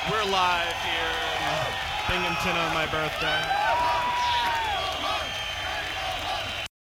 We're live here in Binghamton on my birthday.